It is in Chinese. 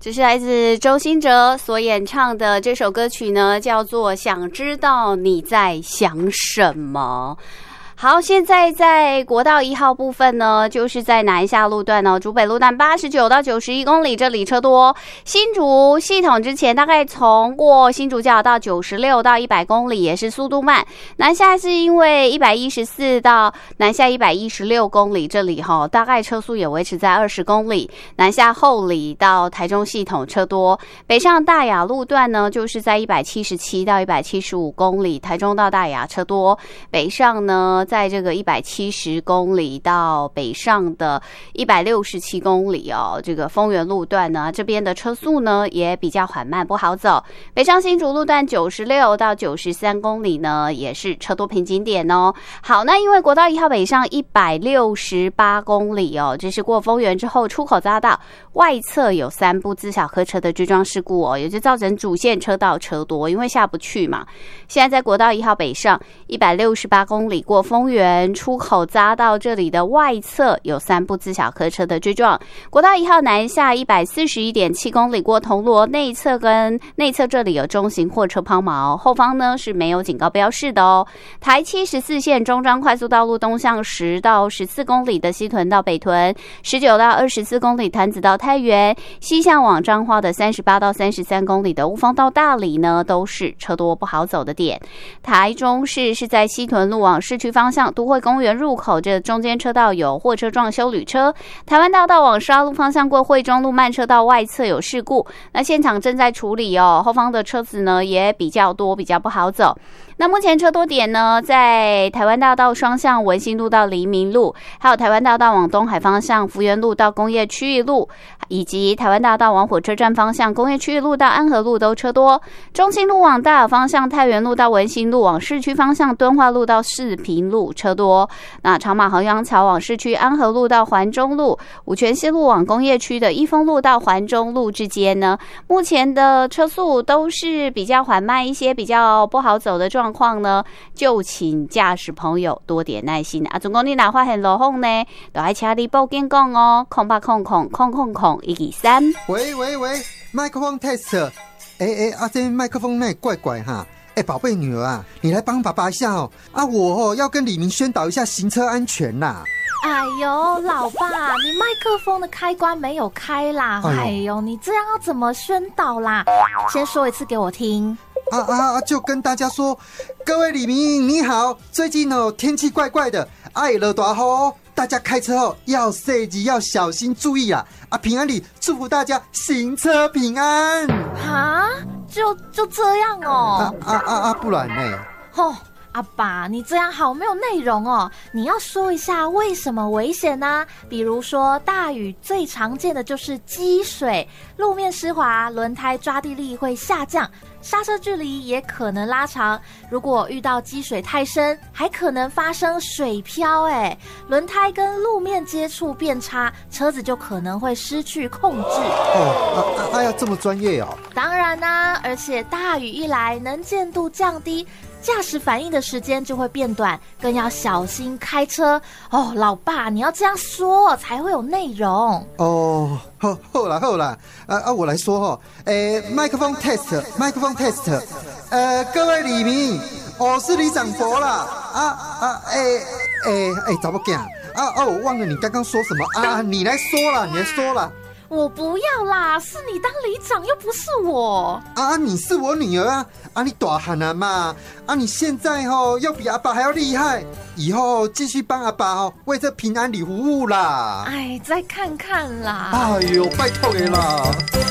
这是来自周兴哲所演唱的这首歌曲呢，叫做《想知道你在想什么》。好，现在在国道1号部分呢，就是在南下路段哦，竹北路段89到91公里，这里车多。新竹系统之前大概从过新竹交流道96到100公里，也是速度慢。南下是因为114到南下116公里，这里大概车速也维持在20公里。南下后里到台中系统车多。北上大雅路段呢，就是在177到175公里，台中到大雅车多。北上呢，在这个170公里到北上的167公里哦，这个丰原路段呢，这边的车速呢也比较缓慢，不好走。北上新竹路段96到93公里呢，也是车多瓶颈点哦。好，那因为国道1号北上168公里哦，这是过丰原之后出口匝道外侧有3部自小客车的追撞事故哦，也就造成主线车道车多，因为下不去嘛。现在在国道1号北上168公里过丰原出口匝道这里的外侧有3部自小客车的追撞。国道1号南下141.7公里过铜锣内侧，跟内侧这里有中型货车抛锚，后方呢是没有警告标示的哦。台74线中彰快速道路东向10到14公里的西屯到北屯，19到24公里潭子到太原，西向往彰化的38到33公里的雾峰到大里呢，都是车多不好走的点。台中市是在西屯路往市区方向都会公园入口，这中间车道有货车撞休旅车。台湾大道往沙路方向过惠中路慢车道外侧有事故，那现场正在处理哦，后方的车子呢也比较多，比较不好走。那目前车多点呢，在台湾大道双向文心路到黎明路，还有台湾大道往东海方向福源路到工业区域路，以及台湾大道往火车站方向工业区域路到安和路都车多。中清路往大雅方向太原路到文心路，往市区方向敦化路到市平路车多。那长马航洋桥往市区安和路到环中路，五权西路往工业区的一丰路到环中路之间呢，目前的车速都是比较缓慢一些，比较不好走的状况呢，就请驾驶朋友多点耐心啊！总共你哪发现落风呢，就要请你报警讲哦，0800000123。 喂，麦克风 test， 这麦克风那怪怪哈。宝贝女儿啊，你来帮爸爸一下哦！我要跟李明宣导一下行车安全啦。 哎呦，老爸，你麦克风的开关没有开啦！哎呦，你这样要怎么宣导啦？先说一次给我听。 就跟大家说，各位李明你好，最近天气怪怪的，落大雨哦，大家开车后要细致，要小心注意啦！平安里祝福大家行车平安。 哈，就这样哦？ 不然呢？ 阿爸，你这样好没有内容哦！你要说一下为什么危险呢？比如说大雨最常见的就是积水，路面湿滑，轮胎抓地力会下降，刹车距离也可能拉长。如果遇到积水太深，还可能发生水漂，轮胎跟路面接触变差，车子就可能会失去控制。 这么专业哦？ 当然啦，而且大雨一来，能见度降低，驾驶反应的时间就会变短，更要小心开车哦。老爸，你要这样说才会有内容哦。好啦，我来说麦克风 test， 各位李明，我是李长博啦。怎么讲？我忘了你刚刚说什么你来说啦。 我不要啦，是你当里长又不是我你是我女儿你大汉了嘛你现在要比阿爸还要厉害，以后继续帮阿爸为这平安里服务啦。 再看看啦。 哎呦，拜托你啦。